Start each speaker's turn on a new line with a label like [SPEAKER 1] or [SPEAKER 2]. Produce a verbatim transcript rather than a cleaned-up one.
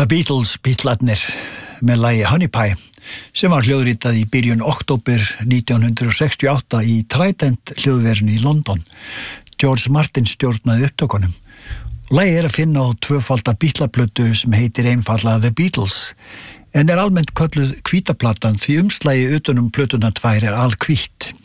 [SPEAKER 1] The Beatles, Beatlarnir, með lagi Honey Pie, sem var hljóðritað í byrjun október nítján hundrað sextíu og átta í Trident hljóðverinu í London. George Martin stjórnaði upptökunum. Lagið er að finna á tvöfalda Beatla-plötu sem heitir einfaldlega The Beatles, en er almennt kölluð hvítaplatan því umslagið utan um plötuna tvær er alhvítt.